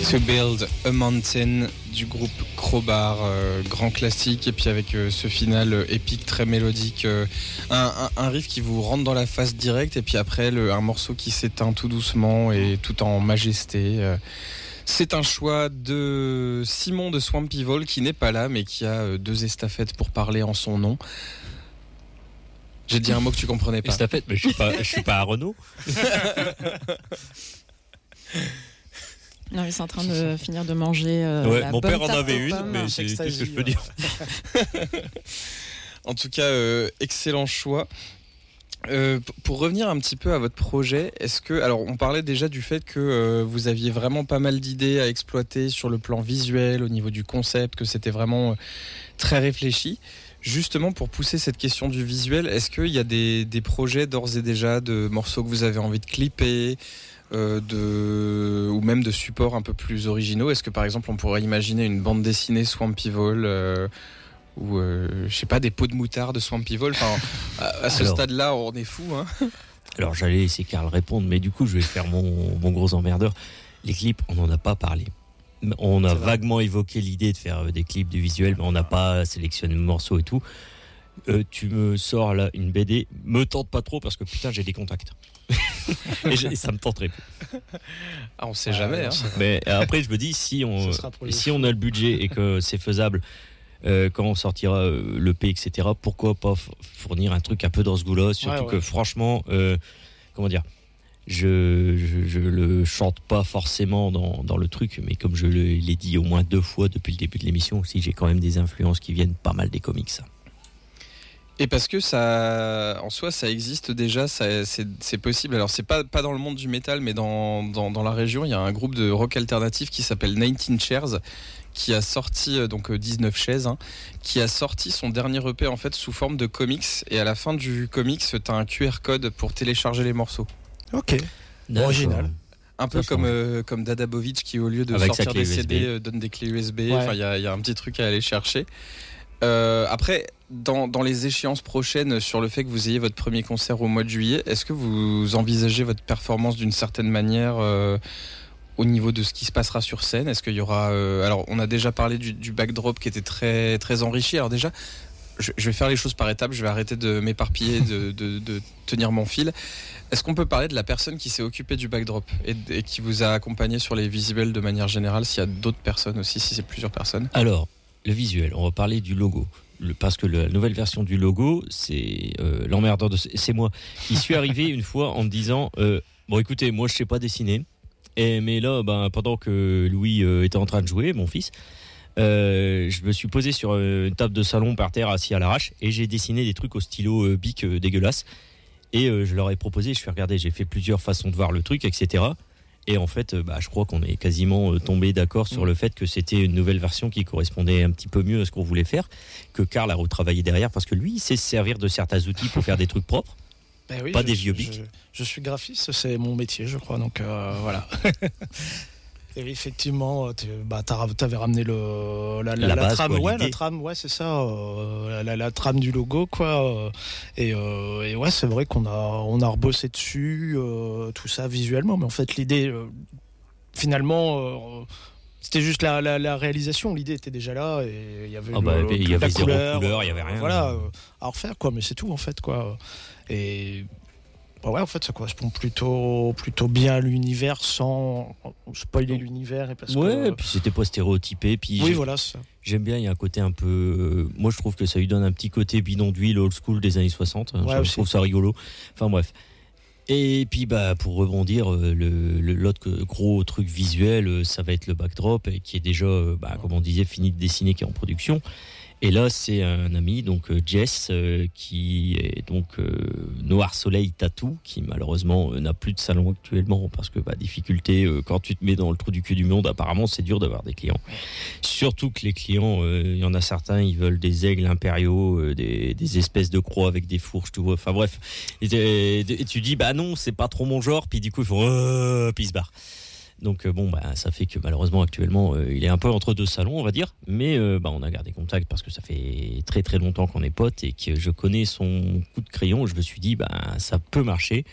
To Build a Mountain du groupe Crowbar, grand classique, et puis avec ce final épique très mélodique, un riff qui vous rentre dans la face directe, et puis après un morceau qui s'éteint tout doucement et tout en majesté. C'est un choix de Simon de Swampy Vol qui n'est pas là mais qui a 2 estafettes pour parler en son nom. J'ai dit un mot que tu comprenais pas. Estafette, mais je suis pas à Renault. Non, ils sont en train de finir de manger. Mon père en avait une, mais c'est tout ce que je peux dire. En tout cas, excellent choix. Pour revenir un petit peu à votre projet, alors on parlait déjà du fait que vous aviez vraiment pas mal d'idées à exploiter sur le plan visuel, au niveau du concept, que c'était vraiment très réfléchi. Justement, pour pousser cette question du visuel, est-ce qu'il y a des projets d'ores et déjà de morceaux que vous avez envie de clipper, ou même de supports un peu plus originaux? Est-ce que par exemple on pourrait imaginer une bande dessinée Swampy Vol, ou je sais pas, des pots de moutarde de Swampy Vol? Enfin, à ce stade-là, on est fou, hein. Alors j'allais laisser Karl répondre, mais du coup je vais faire mon gros emmerdeur. Les clips, on n'en a pas parlé. On a vaguement évoqué l'idée de faire des clips, du visuel, mais on n'a pas sélectionné le morceau et tout. Tu me sors là une BD, me tente pas trop parce que putain j'ai des contacts. Et ça me tenterait plus. Ah, on sait jamais. Hein. Mais après je me dis si on a le budget et que c'est faisable, quand on sortira l'EP, etc., pourquoi pas fournir un truc un peu dans ce goût-là, surtout que franchement, comment dire, je le chante pas forcément dans le truc, mais comme je l'ai dit au moins 2 fois depuis le début de l'émission aussi, j'ai quand même des influences qui viennent pas mal des comics. Et parce que ça, en soi, ça existe déjà, c'est possible. Alors c'est pas dans le monde du métal, mais dans la région, il y a un groupe de rock alternatif qui s'appelle 19 Chairs, qui a sorti, donc 19 chaises, hein, qui a sorti son dernier EP en fait sous forme de comics. Et à la fin du comics, t'as un QR code pour télécharger les morceaux. Ok, original. Un peu comme Dada Bovic qui, au lieu de avec sortir des USB. CD, donne des clés USB. Enfin, il y a un petit truc à aller chercher. Après, dans les échéances prochaines, sur le fait que vous ayez votre premier concert au mois de juillet, est-ce que vous envisagez votre performance d'une certaine manière au niveau de ce qui se passera sur scène? Est-ce qu'il y aura... alors, on a déjà parlé du backdrop qui était très, très enrichi. Alors déjà, je vais faire les choses par étapes, je vais arrêter de m'éparpiller, de tenir mon fil. Est-ce qu'on peut parler de la personne qui s'est occupée du backdrop et qui vous a accompagné sur les visuels de manière générale, s'il y a d'autres personnes aussi, si c'est plusieurs personnes? Alors, le visuel, on va parler du logo. Parce que la nouvelle version du logo, c'est l'emmerdeur c'est moi qui suis arrivé une fois en me disant bon écoutez, moi je sais pas dessiner, mais là pendant que Louis était en train de jouer, mon fils, je me suis posé sur une table de salon par terre assis à l'arrache et j'ai dessiné des trucs au stylo Bic dégueulasse et je leur ai proposé, je fais regarder, j'ai fait plusieurs façons de voir le truc, etc. Et en fait, je crois qu'on est quasiment tombé d'accord sur le fait que c'était une nouvelle version qui correspondait un petit peu mieux à ce qu'on voulait faire, que Karl a retravaillé derrière, parce que lui, il sait se servir de certains outils pour faire des trucs propres, pas des vieux bics. Je suis graphiste, c'est mon métier, je crois, donc voilà. Et effectivement, t'avais ramené la base, trame, quoi, la trame, c'est ça, la trame du logo, quoi. Et ouais, c'est vrai qu'on a rebossé dessus, tout ça visuellement, mais en fait l'idée, finalement, c'était juste la réalisation. L'idée était déjà là et il y avait la zéro couleur, il y avait rien. Voilà, à refaire, quoi. Mais c'est tout en fait, quoi. Et ouais, en fait, ça correspond plutôt bien à l'univers sans spoiler l'univers. Et parce que... puis c'était pas stéréotypé. Puis oui, voilà, ça. J'aime bien, il y a un côté un peu... moi, je trouve que ça lui donne un petit côté bidon d'huile old school des années 60. Je trouve ça rigolo. Enfin, bref. Et puis, pour rebondir, l'autre gros truc visuel, ça va être le backdrop, qui est déjà, comme on disait, fini de dessiner, qui est en production. Et là, c'est un ami, donc Jess, qui est donc Noir Soleil Tattoo, qui malheureusement n'a plus de salon actuellement parce que difficulté, quand tu te mets dans le trou du cul du monde, apparemment c'est dur d'avoir des clients. Surtout que les clients, il y en a certains, ils veulent des aigles impériaux, des espèces de croix avec des fourches, tu vois. Enfin bref, et tu dis non, c'est pas trop mon genre, puis du coup ils font puis ils se barrent. Donc ça fait que malheureusement actuellement il est un peu entre deux salons, on va dire, mais on a gardé contact parce que ça fait très très longtemps qu'on est potes et que je connais son coup de crayon. Je me suis dit ça peut marcher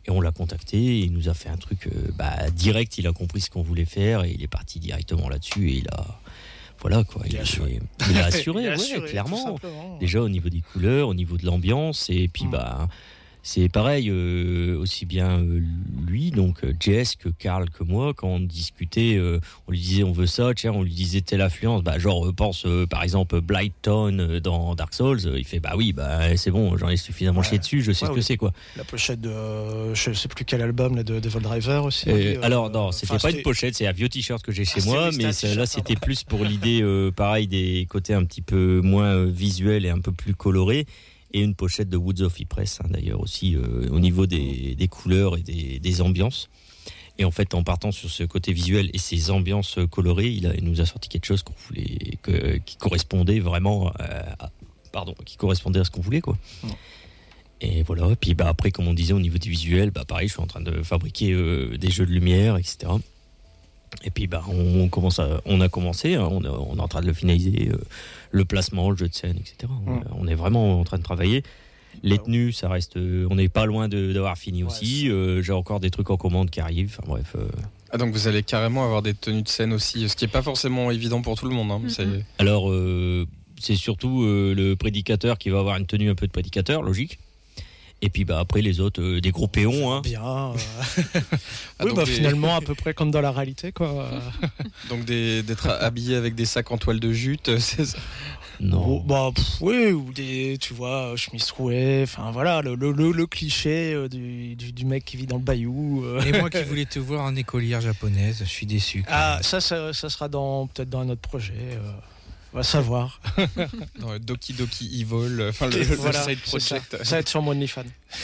Et on l'a contacté, et il nous a fait un truc direct, il a compris ce qu'on voulait faire et il est parti directement là-dessus et il a... Voilà quoi, il a assuré, clairement. Déjà au niveau des couleurs, au niveau de l'ambiance, et puis c'est pareil, aussi bien lui, donc Jess, que Karl, que moi, quand on discutait, on lui disait on veut ça, tiens, on lui disait telle influence, genre pense par exemple Blighttown dans Dark Souls, il fait oui, c'est bon, j'en ai suffisamment chié dessus, je sais ce que c'est quoi. La pochette de, je sais plus quel album, là, de Devil Driver aussi. Alors non, c'était pas une pochette, c'est un vieux t-shirt que j'ai chez moi, mais là c'était plus pour l'idée, pareil, des côtés un petit peu moins visuels et un peu plus colorés. Et une pochette de Woods of Ypres, d'ailleurs aussi au niveau des couleurs et des ambiances. Et en fait, en partant sur ce côté visuel et ces ambiances colorées, il nous a sorti quelque chose qu'on voulait, qui correspondait vraiment qui correspondait à ce qu'on voulait, quoi. Et voilà. Et puis après, comme on disait, au niveau des visuels, pareil, je suis en train de fabriquer des jeux de lumière, etc. Et puis on a commencé, hein, on est en train de le finaliser, le placement, le jeu de scène, etc. On est vraiment en train de travailler. Les tenues, ça reste, on n'est pas loin d'avoir fini aussi. J'ai encore des trucs en commande qui arrivent. Enfin bref. Donc vous allez carrément avoir des tenues de scène aussi, ce qui n'est pas forcément évident pour tout le monde. Hein. Alors c'est surtout le prédicateur qui va avoir une tenue un peu de prédicateur, logique. Et puis après les autres, des gros péons. Hein. Bien. Finalement à peu près comme dans la réalité, quoi. Donc d'être habillé avec des sacs en toile de jute, c'est ça? Non. Oui, ou des, tu vois, chemises trouées. Enfin voilà, le cliché du mec qui vit dans le bayou. Et moi qui voulais te voir en écolière japonaise, je suis déçu. Ça sera peut-être dans un autre projet. On va savoir. Dans le Doki Doki Evil, le side project. Ça va être sur mon OnlyFans.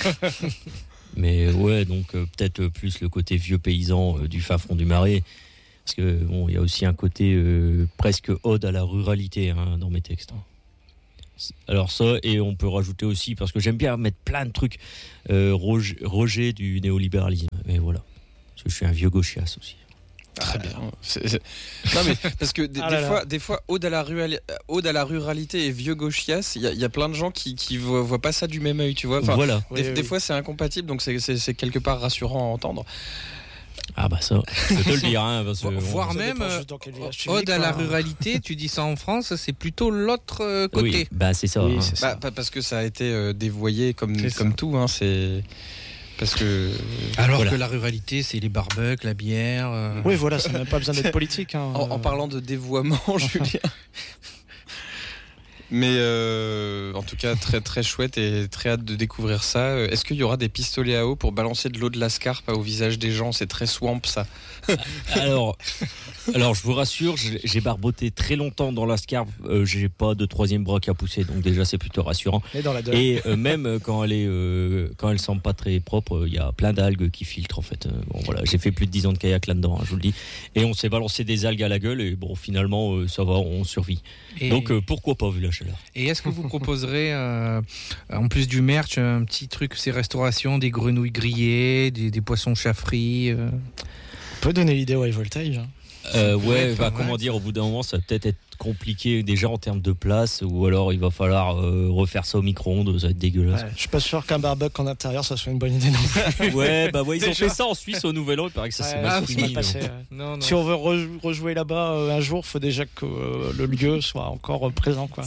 Mais ouais, donc peut-être plus le côté vieux paysan du fin fond du Marais. Parce que il y a aussi un côté presque ode à la ruralité dans mes textes. Alors ça, et on peut rajouter aussi, parce que j'aime bien mettre plein de trucs, rejet du néolibéralisme. Mais voilà, parce que je suis un vieux gauchias aussi. Très bien. Non mais parce que des fois, ode à la ruralité et vieux gauchias, il y a plein de gens qui voient pas ça du même œil, tu vois. Enfin, voilà. Des fois c'est incompatible, donc c'est quelque part rassurant à entendre. Ah ça, je peux te le dire. Voire même, ode à la ruralité, tu dis ça en France, c'est plutôt l'autre côté. Oui, c'est ça. Oui, c'est ça. Parce que ça a été dévoyé comme tout. C'est... Parce que... Alors que la ruralité, c'est les barbecues, la bière... Oui, voilà, ça n'a même pas besoin d'être politique. En parlant de dévoiement, Julien... Mais en tout cas, très très chouette et très hâte de découvrir ça. Est-ce qu'il y aura des pistolets à eau pour balancer de l'eau de la scarpe au visage des gens? C'est très swamp, ça. Alors, je vous rassure, j'ai barboté très longtemps dans la scarpe. J'ai pas de troisième bras qui a poussé, donc déjà c'est plutôt rassurant. Et même quand elle semble pas très propre, il y a plein d'algues qui filtrent en fait. J'ai fait plus de 10 ans de kayak là-dedans, je vous le dis. Et on s'est balancé des algues à la gueule et finalement ça va, on survit. Donc pourquoi pas vu la chaleur. Et est-ce que vous proposerez, en plus du merch, un petit truc, ces restaurations, des grenouilles grillées, des poissons chafferis On peut donner l'idée au high voltage. Comment dire, au bout d'un moment, ça va peut-être être compliqué déjà en termes de place, ou alors il va falloir refaire ça au micro-ondes, ça va être dégueulasse. Je suis pas sûr qu'un barbecue en intérieur, ça soit une bonne idée non plus. Ils ont fait ça en Suisse au Nouvel An, il paraît que ça s'est mal fini. Non. Si on veut rejouer là-bas un jour, il faut déjà que le lieu soit encore présent, quoi.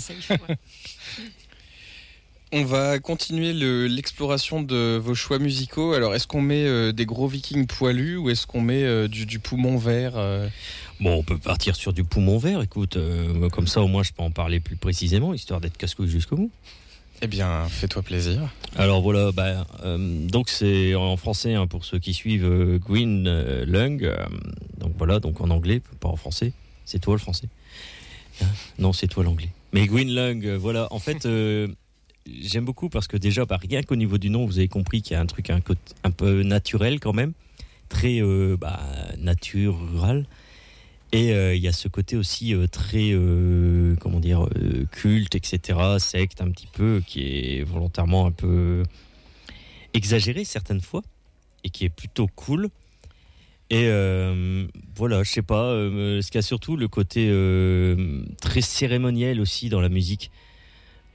On va continuer l'exploration de vos choix musicaux. Alors, est-ce qu'on met des gros vikings poilus ou est-ce qu'on met du poumon vert Bon, on peut partir sur du poumon vert, écoute, comme ça au moins je peux en parler plus précisément, histoire d'être casse-couille jusqu'au bout. Eh bien, fais-toi plaisir. Alors voilà, donc c'est en français pour ceux qui suivent Green Lung, donc voilà, donc en anglais, pas en français, c'est toi le français. Non, c'est toi l'anglais. Mais Green Lung, voilà, en fait... J'aime beaucoup parce que déjà, rien qu'au niveau du nom, vous avez compris qu'il y a un truc un peu naturel quand même, très nature, rural. Et il y a ce côté aussi très, culte, etc., secte un petit peu, qui est volontairement un peu exagéré certaines fois, et qui est plutôt cool. Et je sais pas, ce qu'il y a surtout le côté très cérémoniel aussi dans la musique.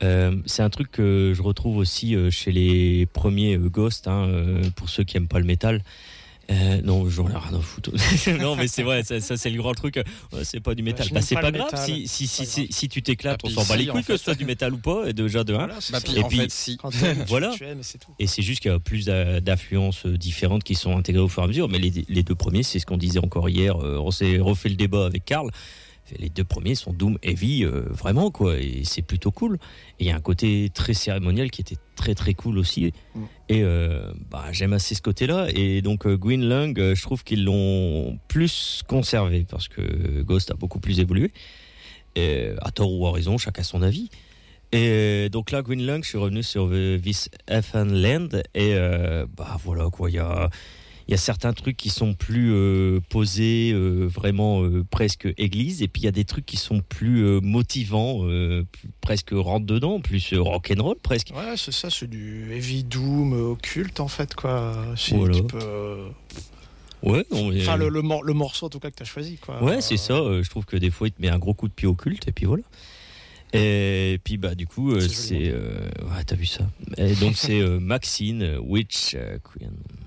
C'est un truc que je retrouve aussi chez les premiers Ghost, pour ceux qui aiment pas le métal. Non, j'en ai rien à foutre. Non, mais c'est vrai, ça c'est le grand truc. C'est pas du métal. C'est pas grave si tu t'éclates, on s'en bat les couilles que ce soit du métal ou pas, et déjà de 1. Et puis, si. Voilà. Et c'est juste qu'il y a plus d'influences différentes qui sont intégrées au fur et à mesure. Mais les deux premiers, c'est ce qu'on disait encore hier. On s'est refait le débat avec Karl. Les deux premiers sont Doom Heavy, vraiment, quoi, et c'est plutôt cool. Et il y a un côté très cérémonial qui était très très cool aussi. Et j'aime assez ce côté-là. Et donc Green Lung, je trouve qu'ils l'ont plus conservé parce que Ghost a beaucoup plus évolué. Et, à tort ou à raison, chacun son avis. Et donc là, Green Lung, je suis revenu sur This Effin Land. Et voilà, quoi, il y a certains trucs qui sont plus posés, vraiment presque église, et puis il y a des trucs qui sont plus motivants, presque rentre dedans, plus rock'n'roll presque. Ouais, c'est ça, c'est du heavy doom occulte en fait, quoi. Si voilà. tu peux... Ouais, non, mais... Enfin, le morceau en tout cas que tu as choisi, quoi. Ouais, c'est ça. Je trouve que des fois, il te met un gros coup de pied au culte, et puis voilà. Et puis du coup, c'est... ouais, t'as vu ça. Et donc c'est Maxine, Witch Queen.